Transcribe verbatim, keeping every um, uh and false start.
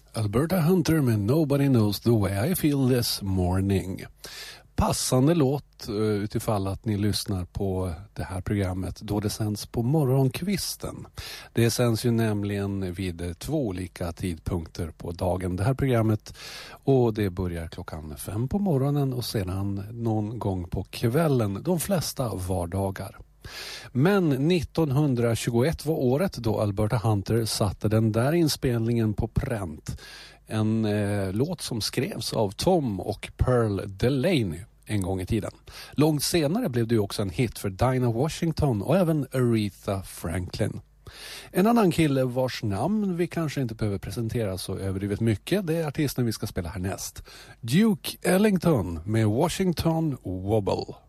Alberta Hunter med Nobody Knows the Way I Feel This Morning. Passande låt utifall att ni lyssnar på det här programmet då det sänds på morgonkvisten. Det sänds ju nämligen vid två olika tidpunkter på dagen, det här programmet, och det börjar klockan fem på morgonen och sedan någon gång på kvällen, de flesta vardagar. Men nittonhundratjugoett var året då Alberta Hunter satte den där inspelningen på pränt. En eh, låt som skrevs av Tom och Pearl Delaney en gång i tiden. Långt senare blev det ju också en hit för Dinah Washington och även Aretha Franklin. En annan kille vars namn vi kanske inte behöver presentera så överdrivet mycket, det är artisten vi ska spela härnäst. Duke Ellington med Washington Wobble.